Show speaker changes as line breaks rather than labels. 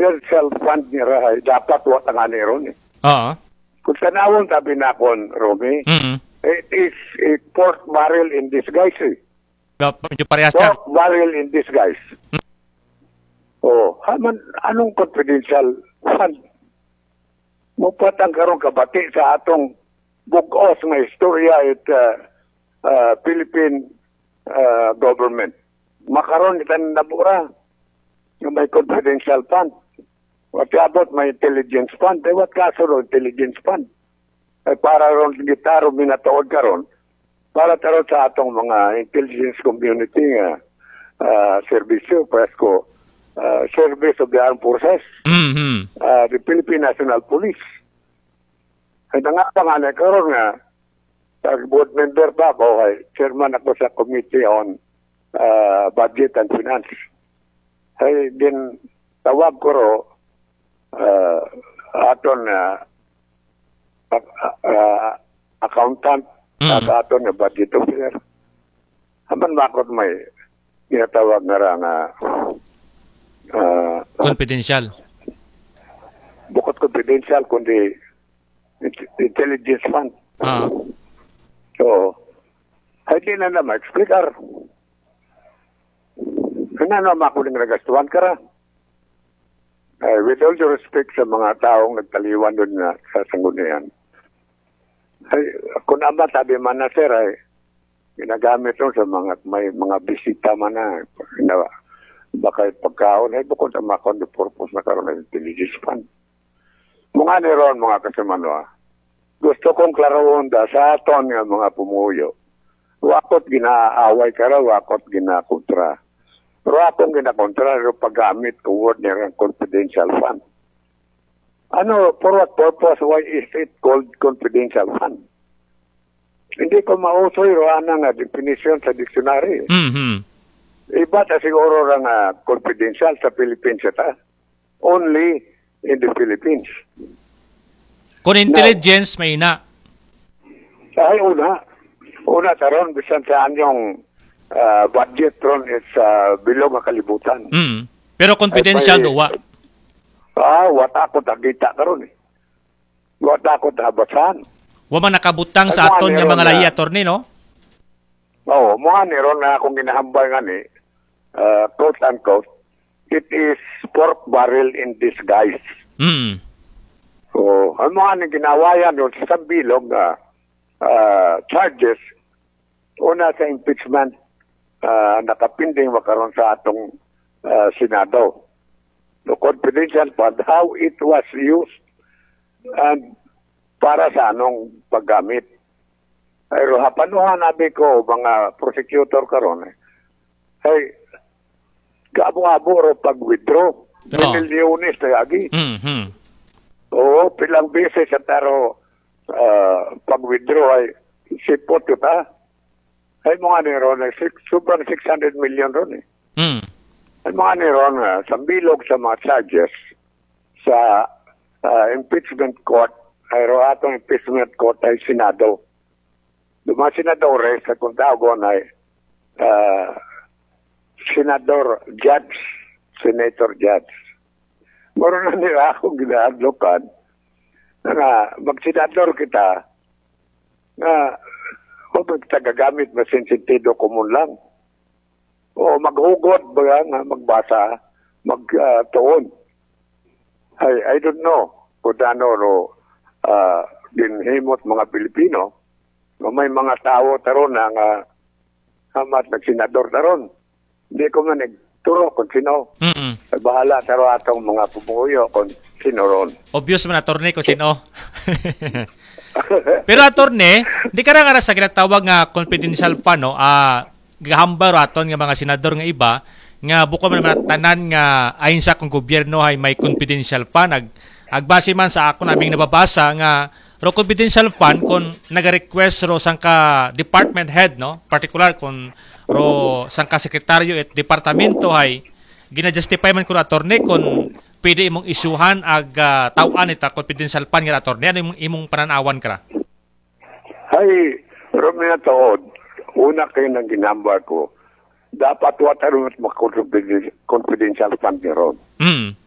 confidential fund ni Rahay, dapat wat ang ron eh.
Oo.
Kung tanawon sabi na kon, Romy, it is a pork barrel in disguise eh.
Medyo parehas ka.
Pork barrel in disguise. Anong confidential fund? Mupatang karong kabati sa atong bugos na istorya at Philippine government. Makaroon itan nabura yung may confidential fund. What about my intelligence fund? What kaso ro intelligence fund? Para ron gitaro minatuod karon para taro sa atong mga intelligence community serbisyo presko service of the armed forces, the Philippine National Police. Ay nangapangan karon nga board member pa ako ay chairman ako sa Committee on Budget and Finance. Ay din tawag ko ro aton accountant at aton na budget officer. Haman makot may tinatawag na ra nga
confidential.
Bukod confidential kundi intelligence fund. So, hindi na ma-explicar. Kaya naman ako ng nagastuhan ka ra. With all due respect sa mga taong nagtaliwan doon na sa sanggunian. Kung naman sabi man na sir, ginagamit ito sa may mga bisita man na baka pagkaon, bukod sa mga condo purpose na karoon ng intelligence fund. Mga niron mga kasamano, gusto kong klaroon sa aton nga mga pumuyo. Wakot ginaaway ka ra, wakot ginakontra. Pero akong ginakontra, paggamit ko word niya ng confidential fund. For what purpose? Why is it called confidential fund? Hindi ko mausoy roana nga definition sa dictionary. Iba ta siguro lang confidential sa Philippines ita. Only in the Philippines.
Kung intelligence, may ina.
Ay, una taron, bisan sa anyong budget ron is below makalibutan.
Pero confidential duwa.
Wat ako nakita karon eh. Wat ako nabasan.
Wa man nakabutang sa aton nga mga lahi attorney, no?
Oo, mga niron na akong ginahambal nga ni, quote unquote, it is pork barrel in disguise. So, ang mga nang ginawayan doon sa bilog na charges, una sa impeachment, nakapinding makaroon sa atong Senado. The confidential fund, how it was used, and para sa anong paggamit. Pero hapanuhan nabi ko, mga prosecutor karon gaabo-abo ro pag-withdraw. Milyones na lagi. Oo, pilang beses sa taro pag-withdraw ay sipot kita. Ay mga niron, sobrang 600 million ron eh. Ay mga niron, sa bilog sa mga charges sa impeachment court, ay atong impeachment court ay Senado. Mga senadores, sa kung tawag ay senador judge, senator judge. Moro na nila akong ginaadlokan na mag-senador kita na huwag magtagagamit na sensitido kumun lang. O maghugot ba nga, magbasa, magtuon. I don't know kung ano dinhimot mga Pilipino. May mga tao taron na nga hamat nagsenador taron. Hindi ko man nagturo kung sino. Bahala taro atong mga pumuyo kung sino ron.
Obvious man attorney kung sino. Pero attorney, di ka nga sa ginatawag nga confidential fund, no? Gahambar aton nga mga senador nga iba nga buko man tanan nga ayon sa kung gobyerno ay may confidential fund. Agbase man sa ako naming nababasa nga ro confidential fund kung naga-request ro sang ka department head, no? Particular kung ro sang ka sekretaryo at departamento ay gina-justify man ko attorney kung pwede imong isuhan ag tawan ita confidential fund nga attorney. Ano imong pananawan kra?
Ay, Romeo Tood, una kayo nang ginambar ko, dapat wataron at confidential fund ni ron.